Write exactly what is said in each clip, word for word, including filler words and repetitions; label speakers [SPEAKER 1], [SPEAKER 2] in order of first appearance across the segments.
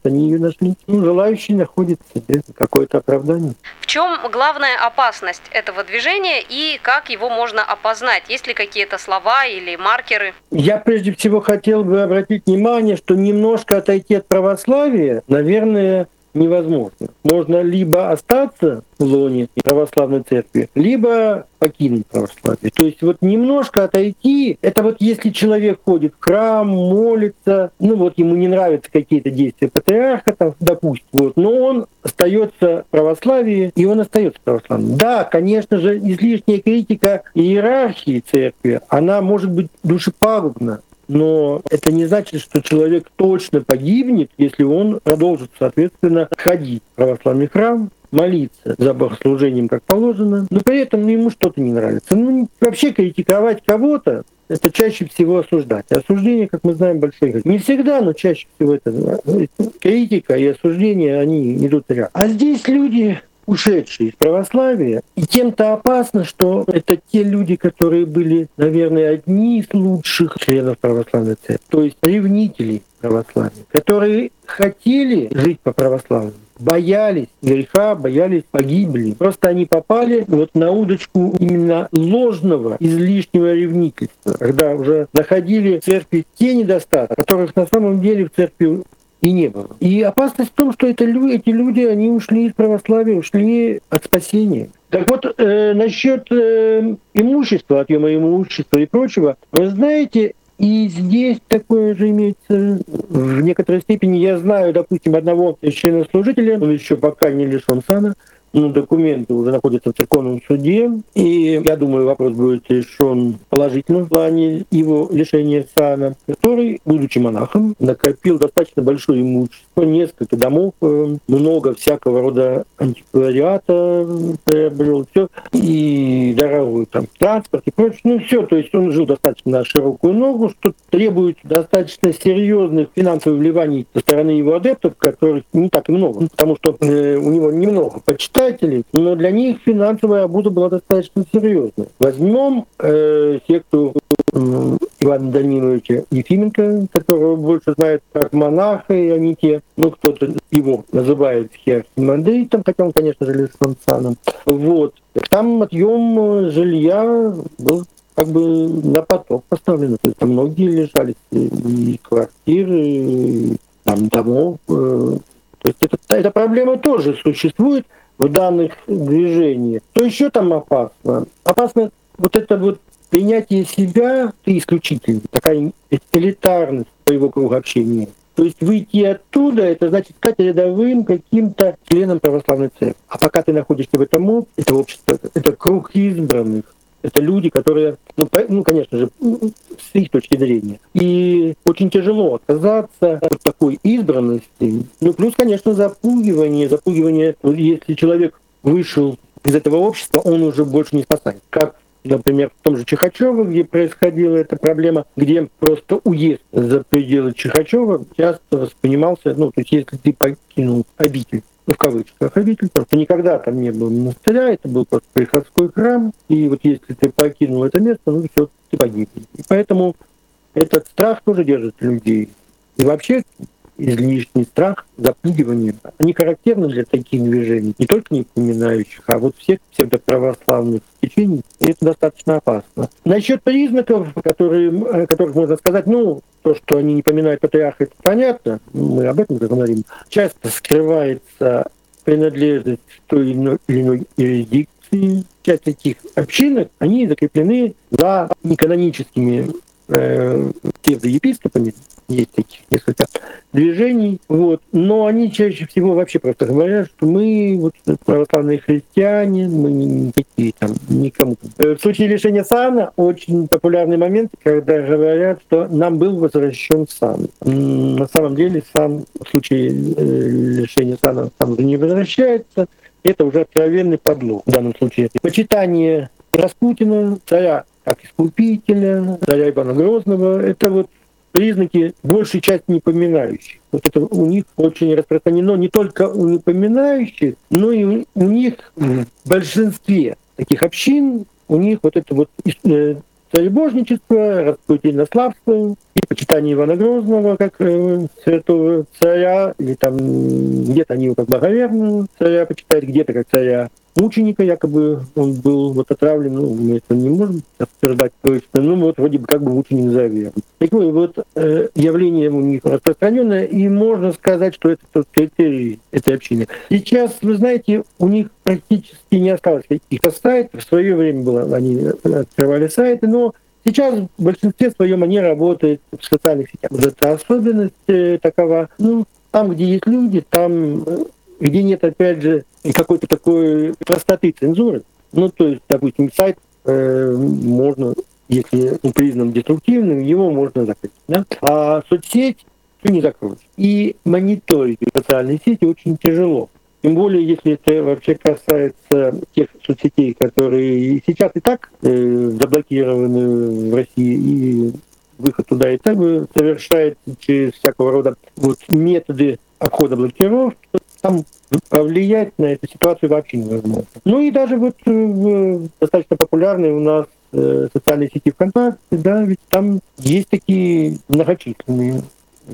[SPEAKER 1] они ее нашли. Ну, желающие находят себе какое-то оправдание.
[SPEAKER 2] В чем главная опасность этого движения и как его можно опознать? Есть ли какие-то слова или маркеры?
[SPEAKER 1] Я прежде всего хотел бы обратить внимание, что немножко отойти от православия, наверное, невозможно. Можно либо остаться в лоне православной церкви, либо покинуть православие. То есть вот немножко отойти, это вот если человек ходит в храм, молится, ну вот ему не нравятся какие-то действия патриарха, там, допустим, вот, но он остается в православии, и он остается православным. Да, конечно же, излишняя критика иерархии церкви, она может быть душепагубна. Но это не значит, что человек точно погибнет, если он продолжит, соответственно, ходить в православный храм, молиться за богослужением, как положено, но при этом ему что-то не нравится. Ну, вообще критиковать кого-то — это чаще всего осуждать. А осуждение, как мы знаем, большой грех. Не всегда, но чаще всего это критика и осуждение, они идут рядом. А здесь люди, ушедшие из православия, и тем-то опасно, что это те люди, которые были, наверное, одни из лучших членов православной церкви, то есть ревнителей православия, которые хотели жить по православию, боялись греха, боялись погибели. Просто они попали вот на удочку именно ложного, излишнего ревнительства, когда уже находили в церкви те недостатки, которых на самом деле в церкви и не было. И опасность в том, что это люди, эти люди, они ушли из православия, ушли от спасения. Так вот, э, насчет э, имущества, отъема имущества и прочего, вы знаете, и здесь такое же имеется в некоторой степени. Я знаю, допустим, одного священнослужителя, он еще пока не лишен сана, но документы уже находятся в церковном суде, и я думаю, вопрос будет решен положительно в плане его лишения сана, который, будучи монахом, накопил достаточно большое имущество, несколько домов, много всякого рода антиквариата приобрел, все, и дорогой там транспорт и прочее, ну все, то есть он жил достаточно на широкую ногу, что требует достаточно серьезных финансовых вливаний со стороны его адептов, которых не так и много, потому что э, у него немного почитателей, но для них финансовая обуза была достаточно серьезной. Возьмем э, секту э, Ивана Даниловича Ефименко, которого больше знают как монаха, и они те, ну кто-то его называет хиархимандритом, хотя он, конечно же, лишен сана. Вот. Там отъем жилья был как бы на поток поставлен. То есть там многие лишались и квартиры, и там домов. То есть это, эта проблема тоже существует в данных движениях. Что еще там опасно? Опасно вот это вот принятие себя, ты исключительный, такая элитарность своего круга общения. То есть выйти оттуда, это значит стать рядовым каким-то членом православной церкви. А пока ты находишься в этом обществе, это общество, это круг избранных, это люди, которые, ну, по, ну, конечно же, с их точки зрения. И очень тяжело отказаться от такой избранности. Ну, плюс, конечно, запугивание. Запугивание, если человек вышел из этого общества, он уже больше не спасает. Как, например, в том же Чихачёво, где происходила эта проблема, где просто уезд за пределы Чихачёва часто воспринимался, ну, то есть если ты покинул обитель, ну, в кавычках, обитель, потому что никогда там не было монастыря, это был просто приходской храм, и вот если ты покинул это место, ну все, ты погиб. И поэтому этот страх тоже держит людей. И вообще излишний страх, запугивание, они характерны для таких движений, не только не упоминающих, а вот всех псевдоправославных течений, и это достаточно опасно. Насчет признаков, которые, которых можно сказать, ну, то, что они не поминают патриарха, это понятно, мы об этом говорим. Часто скрывается принадлежность к той или иной юрисдикции. Часть таких общинок, они закреплены за неканоническими э, псевдоепископами, есть таких несколько движений, вот. Но они чаще всего вообще просто говорят, что мы вот православные христиане, мы не такие там никому. В случае лишения сана очень популярный момент, когда говорят, что нам был возвращен сан. На самом деле сан в случае лишения сана там уже не возвращается. Это уже откровенный подлог в данном случае. Почитание Распутина, царя как искупителя, царя Ивана Грозного, это вот признаки, большей части непоминающих. Вот это у них очень распространено не только у непоминающих, но и у них в большинстве таких общин, у них вот это вот цаrebожничество, распутинославство и почитание Ивана Грозного как э, святого царя, или там где-то они его как благоверного царя почитают, где-то как царя мученика, якобы он был вот отравлен, ну, мы это не можем обсуждать точно, ну, вот вроде бы как бы мученик за веру. Такое вот э, явление у них распространенное, и можно сказать, что это тот критерий этой общины. Сейчас, вы знаете, у них практически не осталось каких-то сайтов, в свое время было, они открывали сайты, но сейчас в большинстве своем они работают в социальных сетях. Вот эта особенность э, такова, ну, там, где есть люди, там где нет, опять же, какой-то такой простоты цензуры. Ну, то есть, допустим, сайт э, можно, если он признан деструктивным, его можно закрыть. Да? А соцсеть ты не закроешь. И мониторить социальные сети очень тяжело. Тем более, если это вообще касается тех соцсетей, которые сейчас и так э, заблокированы в России, и выход туда и так совершает через всякого рода вот методы обхода блокировки, там повлиять на эту ситуацию вообще невозможно. Ну и даже вот в достаточно популярной у нас э, социальной сети ВКонтакте, да, ведь там есть такие многочисленные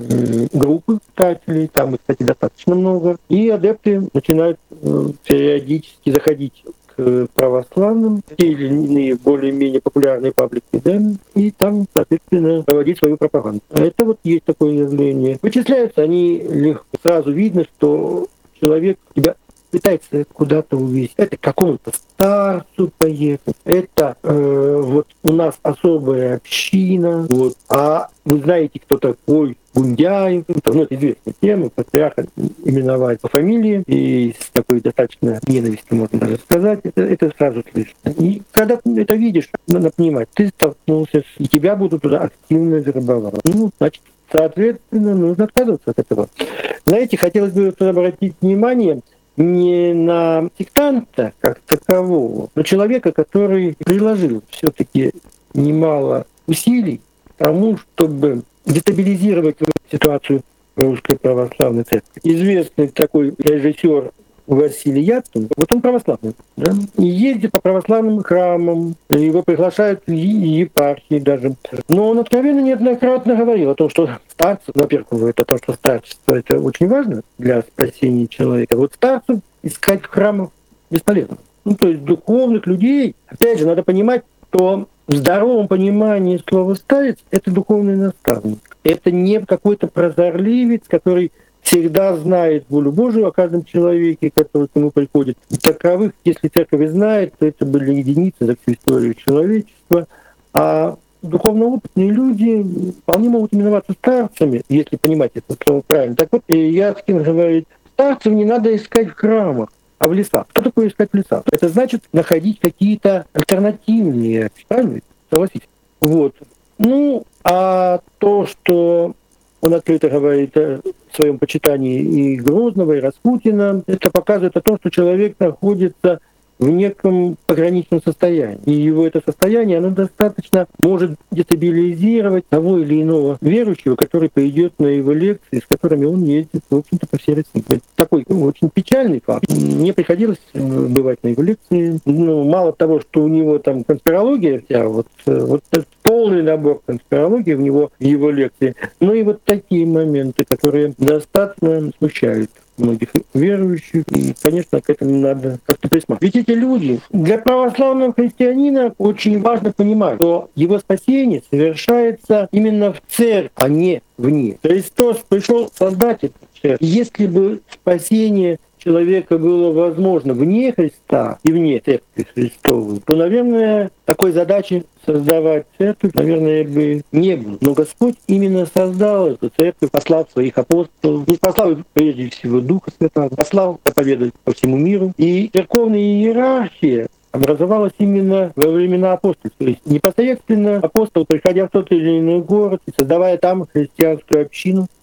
[SPEAKER 1] э, группы читателей, там, кстати, достаточно много, и адепты начинают э, периодически заходить к православным, те или иные более-менее популярные паблики, да, и там, соответственно, проводить свою пропаганду. Это вот есть такое явление. Вычисляются они легко. Сразу видно, что человек тебя пытается куда-то увезти. Это к какому-то старцу поехать. Это э, вот у нас особая община. Вот. А вы знаете, кто такой Гундяев? Ну, это известная тема. Патриарха именовать по фамилии. И с такой достаточно ненавистью, можно даже сказать. Это, это сразу слышно. И когда ты это видишь, надо понимать, ты столкнулся, и тебя будут туда активно вербовать. Ну, значит, соответственно, нужно отказываться от этого. Знаете, хотелось бы обратить внимание не на сектанта как такового, но человека, который приложил все-таки немало усилий к тому, чтобы дестабилизировать ситуацию Русской Православной Церкви. Известный такой режиссер Василий Яткин, вот он православный, да? И ездит по православным храмам, его приглашают в епархии даже. Но он откровенно неоднократно говорил о том, что старцев, во-первых, говорит о том, что старчество это очень важно для спасения человека. Вот старцев искать в храмах бесполезно. Ну, то есть духовных людей, опять же, надо понимать, что в здоровом понимании слова «старец» — это духовный наставник. Это не какой-то прозорливец, который всегда знает волю Божию о каждом человеке, который к нему приходит. И таковых, если церковь знает, то это были единицы за всю историю человечества. А духовно опытные люди вполне могут именоваться старцами, если понимать это слово правильно. Так вот, Яцкин говорит, старцев не надо искать в храмах, а в лесах. Что такое искать в лесах? Это значит находить какие-то альтернативные, правильно? Согласитесь. Вот. Ну, а то, что он открыто говорит о своем почитании и Грозного, и Распутина, это показывает о том, что человек находится в неком пограничном состоянии. И его это состояние, оно достаточно может дестабилизировать того или иного верующего, который пойдет на его лекции, с которыми он ездит, в общем-то, по всей России. Это такой ну, очень печальный факт. Мне приходилось бывать на его лекции. Ну, мало того, что у него там конспирология вся, вот, вот полный набор конспирологии в него, в его лекции, но и вот такие моменты, которые достаточно смущают многих верующих, и, конечно, к этому надо как-то присматривать. Ведь эти люди, для православного христианина очень важно понимать, что его спасение совершается именно в церкви, а не вне. Христос пришел создать эту церковь. Если бы спасение человека было возможно вне Христа и вне церкви Христовой, то, наверное, такой задачи создавать церковь, наверное, бы не было. Но Господь именно создал эту церковь, послал своих апостолов, не послал прежде всего Духа Святого, послал проповедовать по всему миру. И церковная иерархия образовалась именно во времена апостолов. То есть непосредственно апостол, приходя в тот или иной город и создавая там христианскую общину,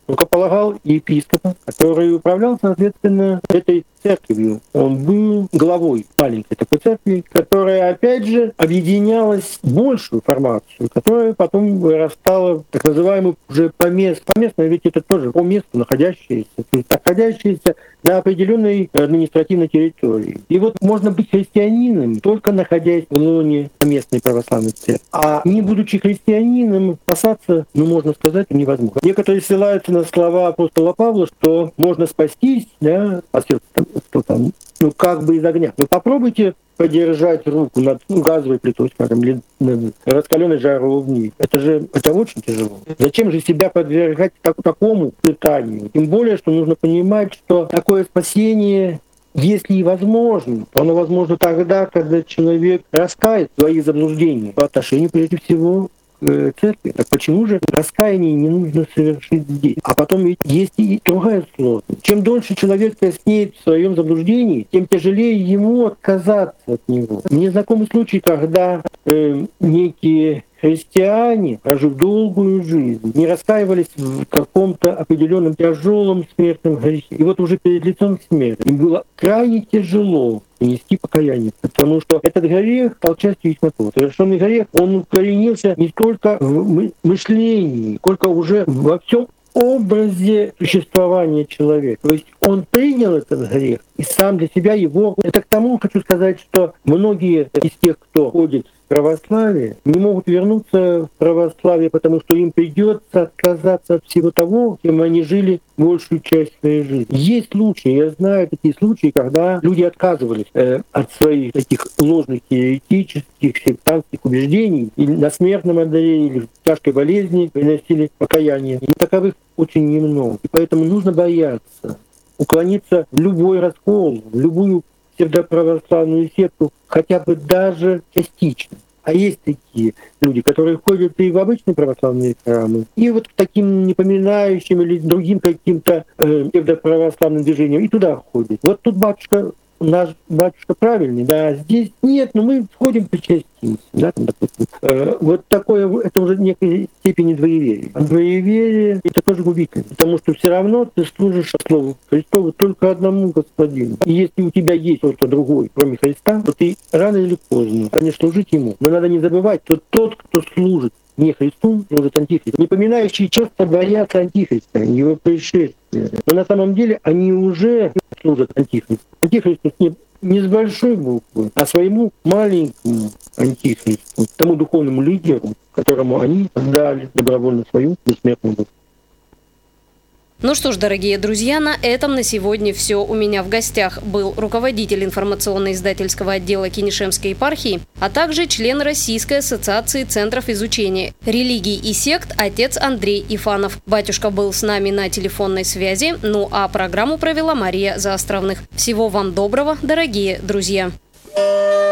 [SPEAKER 1] рукополагал епископа, который управлял, соответственно, этой церковью. Он был главой маленькой такой церкви, которая, опять же, объединялась в большую формацию, которая потом вырастала в так называемую уже помест. Поместная, ведь это тоже по месту находящаяся, то есть находящаяся на определенной административной территории. И вот можно быть христианином, только находясь в лоне местной православной церкви. А не будучи христианином, спасаться, ну, можно сказать, невозможно. Некоторые ссылаются на слова апостола Павла, что можно спастись, да, спасется там, кто там, ну, как бы из огня. Но попробуйте подержать руку над ну, газовой плитой, скажем, или над раскаленной жаровней. Это же это очень тяжело. Зачем же себя подвергать так, такому испытанию? Тем более, что нужно понимать, что такое спасение, если и возможно, то оно возможно тогда, когда человек раскает свои заблуждения по отношению, прежде всего, к церкви. Так почему же раскаяние не нужно совершить здесь? А потом ведь есть и другая сложность. Чем дольше человек коснеет в своем заблуждении, тем тяжелее ему отказаться от него. Мне знакомы случаи, когда э, некие христиане, прожив долгую жизнь, не раскаивались в каком-то определенном тяжелом смертном грехе. И вот уже перед лицом смерти им было крайне тяжело нести покаяние, потому что этот грех стал частью их натуры. Совершенный грех, он укоренился не только в мышлении, сколько уже во всем образе существования человека. То есть он принял этот грех и сам для себя его... Это к тому хочу сказать, что многие из тех, кто ходит в православие, не могут вернуться в православие, потому что им придется отказаться от всего того, чем они жили большую часть своей жизни. Есть случаи, я знаю такие случаи, когда люди отказывались э, от своих таких ложных еретических, сектантских убеждений и на смертном одре или в тяжкой болезни приносили покаяние. И таковых очень немного. И поэтому нужно бояться уклониться в любой раскол, в любую псевдоправославную секту, хотя бы даже частично. А есть такие люди, которые ходят и в обычные православные храмы, и вот к таким непоминающим или другим каким-то э, псевдоправославным движениям, и туда ходят. Вот тут батюшка, наш батюшка правильный, да, здесь нет, но мы входим причастимся, да, там, допустим. Э, вот такое, это уже в некой степени двоеверие. А двоеверие — это тоже губительно, потому что все равно ты служишь Слову Христову только одному Господину. И если у тебя есть кто-то другой, кроме Христа, то ты рано или поздно станешь служить Ему. Но надо не забывать, что тот, кто служит не Христу, служит Антихристу. Непоминающие часто боятся Антихриста, его пришествия. Но на самом деле они уже служат Антихристу. Антихристу не, не с большой буквы, а своему маленькому Антихристу, тому духовному лидеру, которому они отдали добровольно свою бессмертную душу.
[SPEAKER 2] Ну что ж, дорогие друзья, на этом на сегодня все. У меня в гостях был руководитель информационно-издательского отдела Кинешемской епархии, а также член Российской ассоциации центров изучения религий и сект отец Андрей Ифанов. Батюшка был с нами на телефонной связи, ну а программу провела Мария Заостровных. Всего вам доброго, дорогие друзья!